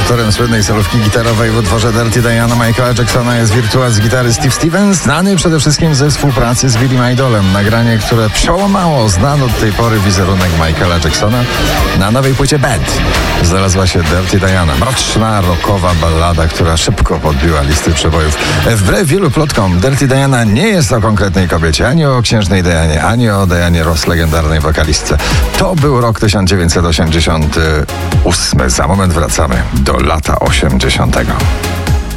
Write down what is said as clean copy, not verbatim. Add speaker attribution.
Speaker 1: Autorem słynnej solówki gitarowej w utworze Dirty Diana Michaela Jacksona jest wirtuoz gitary Steve Stevens, znany przede wszystkim ze współpracy z Billym Idolem. Nagranie, które przełamało znany od tej pory wizerunek Michaela Jacksona. Na nowej płycie Bad znalazła się Dirty Diana, mroczna, rockowa ballada, która szybko podbiła listy przebojów. Wbrew wielu plotkom, Dirty Diana nie jest o konkretnej kobiecie, ani o księżnej Dianie, ani o Dianie Ross, legendarnej wokalistce. To był rok 1988. Za moment wracamy do lata 80.